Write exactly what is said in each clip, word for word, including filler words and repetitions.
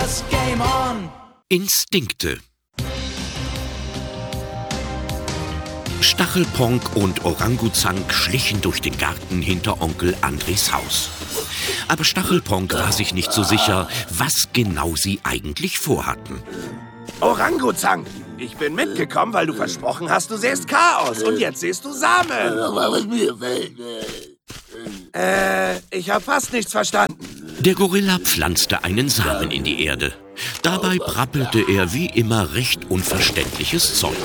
Schluss, Game On! Instinkte. Stachelponk und Oranguzank schlichen durch den Garten hinter Onkel Andres Haus. Aber Stachelponk war sich nicht so sicher, was genau sie eigentlich vorhatten. Oranguzank, ich bin mitgekommen, weil du versprochen hast, du sähst Chaos. Und jetzt sähst du Samen. Äh, ich hab fast nichts verstanden. Der Gorilla pflanzte einen Samen in die Erde. Dabei brappelte er wie immer recht unverständliches Zeug.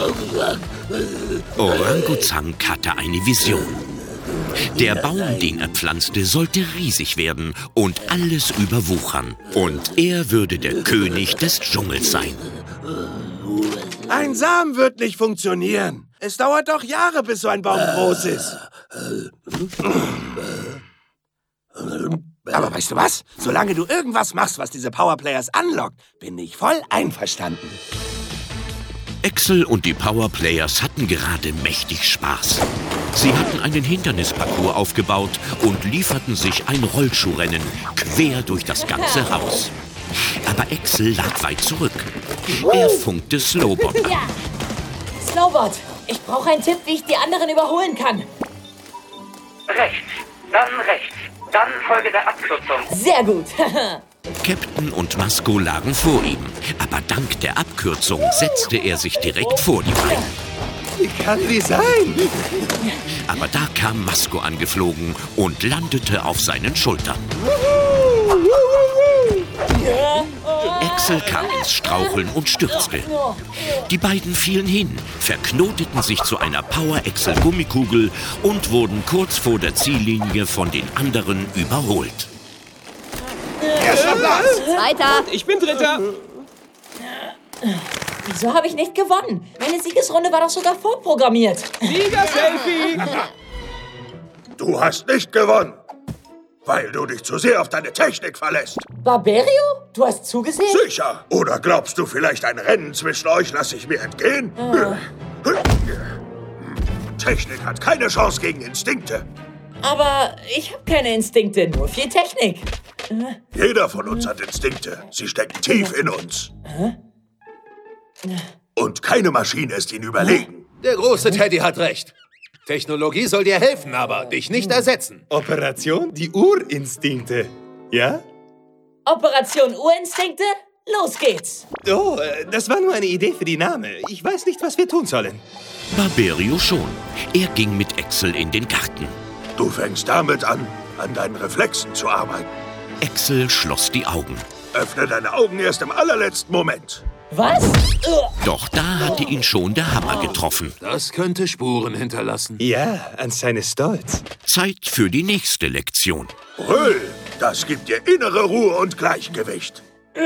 Oranguzank hatte eine Vision. Der Baum, den er pflanzte, sollte riesig werden und alles überwuchern. Und er würde der König des Dschungels sein. Ein Samen wird nicht funktionieren. Es dauert doch Jahre, bis so ein Baum groß ist. Aber weißt du was? Solange du irgendwas machst, was diese Powerplayers anlockt, bin ich voll einverstanden. Axel und die Powerplayers hatten gerade mächtig Spaß. Sie hatten einen Hindernisparcours aufgebaut und lieferten sich ein Rollschuhrennen quer durch das ganze Haus. Aber Axel lag weit zurück. Er funkte Slowbot an. Ja. Slowbot, ich brauche einen Tipp, wie ich die anderen überholen kann. Rechts, dann rechts, dann folge der Abkürzung. Sehr gut. Captain und Masko lagen vor ihm, aber dank der Abkürzung setzte er sich direkt vor die beiden. Wie kann die sein? Aber da kam Masko angeflogen und landete auf seinen Schultern. Axel kam ins Straucheln und stürzte. Die beiden fielen hin, verknoteten sich zu einer Power-Axel-Gummikugel und wurden kurz vor der Ziellinie von den anderen überholt. Erster Platz! Zweiter! Ich bin Dritter! Wieso habe ich nicht gewonnen? Meine Siegesrunde war doch sogar vorprogrammiert. Sieger-Selfie! Du hast nicht gewonnen, weil du dich zu sehr auf deine Technik verlässt. Barberio? Du hast zugesehen? Sicher. Oder glaubst du vielleicht, ein Rennen zwischen euch lasse ich mir entgehen? Ah. Technik hat keine Chance gegen Instinkte. Aber ich habe keine Instinkte, nur viel Technik. Jeder von uns hat Instinkte. Sie stecken tief in uns. Und keine Maschine ist ihnen überlegen. Der große Teddy hat recht. Technologie soll dir helfen, aber dich nicht ersetzen. Operation die Urinstinkte. Ja? Operation Urinstinkte? Los geht's! Oh, das war nur eine Idee für die Name. Ich weiß nicht, was wir tun sollen. Barberio schon. Er ging mit Axel in den Garten. Du fängst damit an, an deinen Reflexen zu arbeiten. Axel schloss die Augen. Öffne deine Augen erst im allerletzten Moment. Was? Doch da hatte ihn schon der Hammer getroffen. Das könnte Spuren hinterlassen. Ja, an seine Stolz. Zeit für die nächste Lektion. Brüll, das gibt dir innere Ruhe und Gleichgewicht.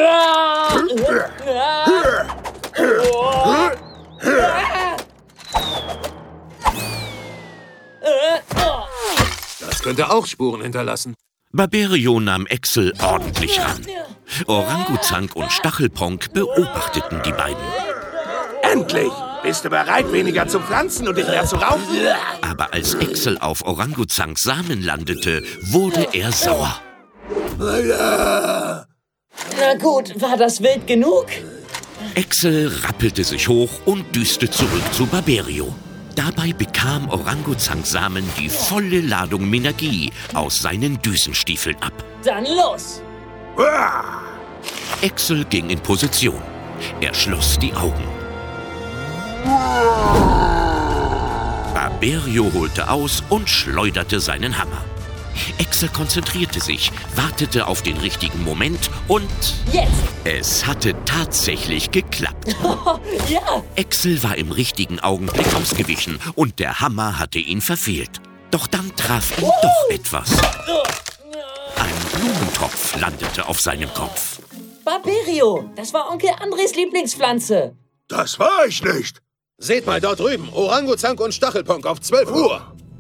Das könnte auch Spuren hinterlassen. Barberio nahm Axel ordentlich ran. Oranguzank und Stachelponk beobachteten die beiden. Endlich! Bist du bereit, weniger zu pflanzen und dich mehr zu raufen? Aber als Axel auf Oranguzanks Samen landete, wurde er sauer. Na gut, war das wild genug? Axel rappelte sich hoch und düste zurück zu Barberio. Dabei bekam Oranguzanks Samen die volle Ladung Minergie aus seinen Düsenstiefeln ab. Dann los! Axel ging in Position. Er schloss die Augen. Barberio holte aus und schleuderte seinen Hammer. Axel konzentrierte sich, wartete auf den richtigen Moment und... Jetzt! Es hatte tatsächlich geklappt. Oh, ja! Axel war im richtigen Augenblick ausgewichen und der Hammer hatte ihn verfehlt. Doch dann traf ihn doch etwas. Ein Blumentopf landete auf seinem Kopf. Barberio, das war Onkel Andres Lieblingspflanze. Das war ich nicht. Seht mal dort drüben, Oranguzank und Stachelponk auf zwölf Uhr.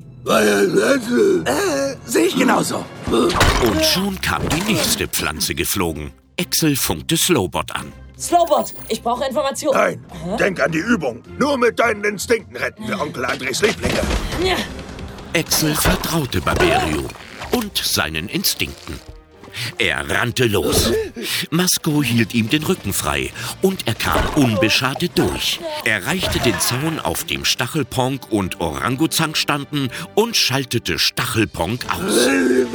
Äh, sehe ich genauso. Und schon kam die nächste Pflanze geflogen. Axel funkte Slowbot an. Slowbot, ich brauche Informationen. Nein, Hä? denk an die Übung. Nur mit deinen Instinkten retten wir Onkel Andres Lieblinge. Ja. Axel vertraute Barberio und seinen Instinkten. Er rannte los. Masko hielt ihm den Rücken frei und er kam unbeschadet durch. Er reichte den Zaun, auf dem Stachelponk und Orangutang standen, und schaltete Stachelponk aus.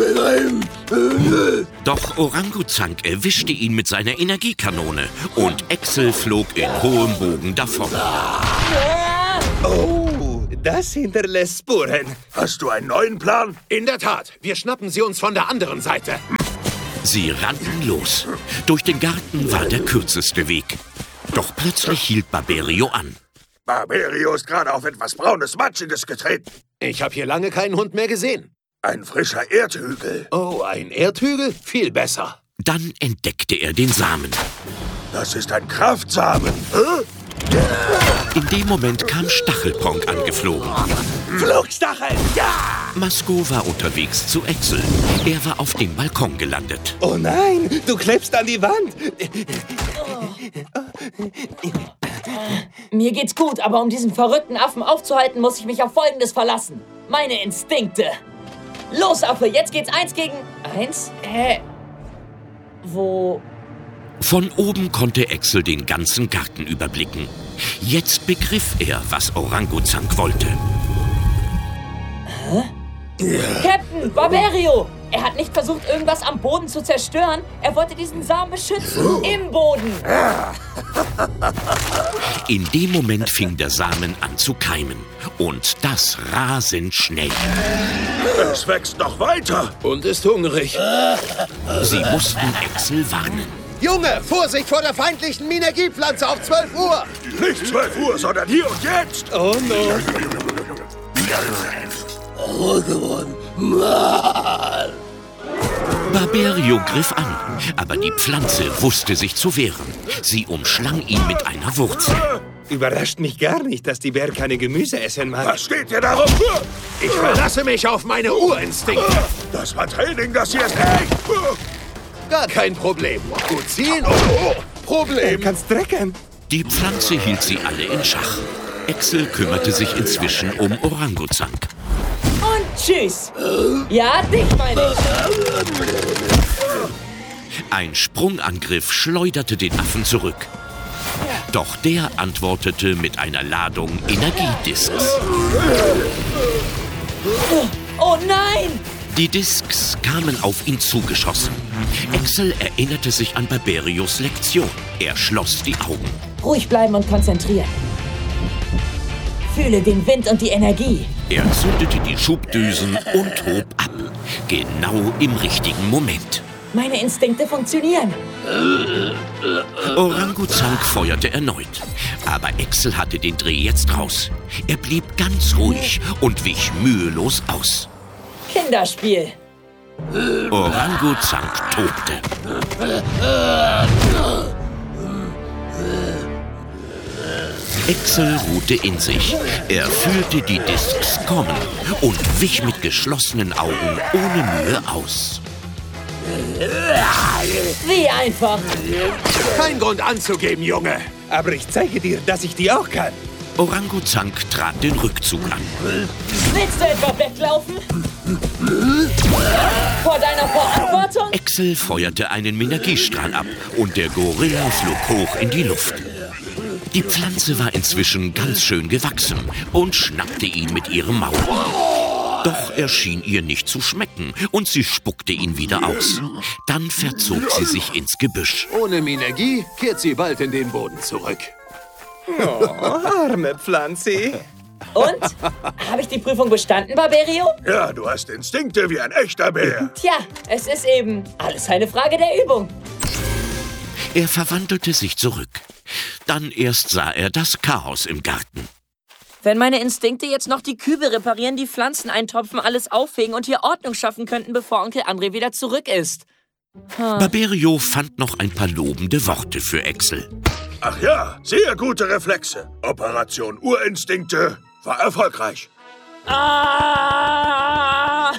Doch Orangutang erwischte ihn mit seiner Energiekanone und Axel flog in hohem Bogen davon. Oh, das hinterlässt Spuren. Hast du einen neuen Plan? In der Tat, wir schnappen sie uns von der anderen Seite. Sie rannten los. Durch den Garten war der kürzeste Weg. Doch plötzlich hielt Barberio an. Barberio ist gerade auf etwas braunes, Matschiges getreten. Ich habe hier lange keinen Hund mehr gesehen. Ein frischer Erdhügel. Oh, ein Erdhügel? Viel besser. Dann entdeckte er den Samen. Das ist ein Kraftsamen. Hä? In dem Moment kam Stachelponk angeflogen. Flugstachel! Ja! Masko war unterwegs zu Axel. Er war auf dem Balkon gelandet. Oh nein, du klebst an die Wand. Mir geht's gut, aber um diesen verrückten Affen aufzuhalten, muss ich mich auf Folgendes verlassen. Meine Instinkte. Los, Affe, jetzt geht's eins gegen eins? Hä? Wo... Von oben konnte Axel den ganzen Garten überblicken. Jetzt begriff er, was Orangutang wollte. Hä? Captain, Barberio! Er hat nicht versucht, irgendwas am Boden zu zerstören. Er wollte diesen Samen beschützen. Im Boden. In dem Moment fing der Samen an zu keimen. Und das rasend schnell. Es wächst noch weiter. Und ist hungrig. Sie mussten Axel warnen. Junge, Vorsicht vor der feindlichen Minergiepflanze auf zwölf Uhr! Nicht zwölf Uhr, sondern hier und jetzt. Oh no. Barberio griff an, aber die Pflanze wusste sich zu wehren. Sie umschlang ihn mit einer Wurzel. Überrascht mich gar nicht, dass die Bär keine Gemüse essen mag. Was steht dir darum? Ich verlasse mich auf meine Urinstinkte. Das war Training, das hier ist echt. Gar kein Problem. Gut ziehen und... Oh, Du Problem. kannst drecken. Die Pflanze hielt sie alle in Schach. Axel kümmerte sich inzwischen um Orangutang. Und tschüss. Ja, dich meine ich. Ein Sprungangriff schleuderte den Affen zurück. Doch der antwortete mit einer Ladung Energiedisks. Oh nein! Die Disks kamen auf ihn zugeschossen. Axel erinnerte sich an Barberios Lektion. Er schloss die Augen. Ruhig bleiben und konzentrieren. Fühle den Wind und die Energie. Er zündete die Schubdüsen und hob ab. Genau im richtigen Moment. Meine Instinkte funktionieren. Orangutang feuerte erneut. Aber Axel hatte den Dreh jetzt raus. Er blieb ganz ruhig und wich mühelos aus. Kinderspiel. Orangutang tobte. Axel ruhte in sich. Er fühlte die Disks kommen und wich mit geschlossenen Augen ohne Mühe aus. Wie einfach. Kein Grund anzugeben, Junge. Aber ich zeige dir, dass ich die auch kann. Orangutang trat den Rückzug an. Willst du etwa weglaufen? Vor deiner Verantwortung? Axel feuerte einen Minergiestrahl ab und der Gorilla flog hoch in die Luft. Die Pflanze war inzwischen ganz schön gewachsen und schnappte ihn mit ihrem Maul. Doch er schien ihr nicht zu schmecken und sie spuckte ihn wieder aus. Dann verzog sie sich ins Gebüsch. Ohne Minergie kehrt sie bald in den Boden zurück. Oh, arme Pflanze. Und? Habe ich die Prüfung bestanden, Barberio? Ja, du hast Instinkte wie ein echter Bär. Tja, es ist eben alles eine Frage der Übung. Er verwandelte sich zurück. Dann erst sah er das Chaos im Garten. Wenn meine Instinkte jetzt noch die Kübel reparieren, die Pflanzen eintopfen, alles auffegen und hier Ordnung schaffen könnten, bevor Onkel André wieder zurück ist. Hm. Barberio fand noch ein paar lobende Worte für Axel. Ach ja, sehr gute Reflexe. Operation Urinstinkte war erfolgreich. Ah!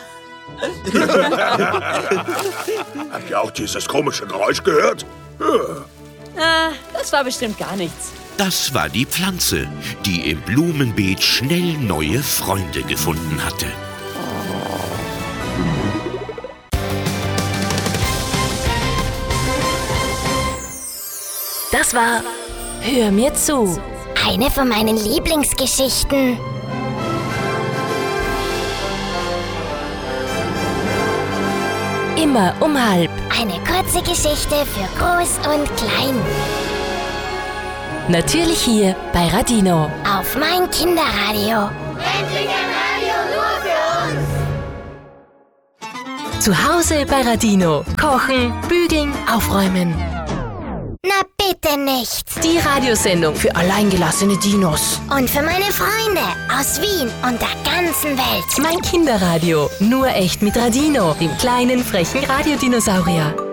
Habt ihr auch dieses komische Geräusch gehört? Ah, das war bestimmt gar nichts. Das war die Pflanze, die im Blumenbeet schnell neue Freunde gefunden hatte. Das war Hör mir zu. Eine von meinen Lieblingsgeschichten. Immer um halb. Eine kurze Geschichte für Groß und Klein. Natürlich hier bei Radino. Auf mein Kinderradio. Endlich ein Radio nur für uns. Zu Hause bei Radino. Kochen, bügeln, aufräumen. Na bitte nicht. Die Radiosendung für alleingelassene Dinos. Und für meine Freunde aus Wien und der ganzen Welt. Mein Kinderradio. Nur echt mit Radino, dem kleinen, frechen Radiodinosaurier.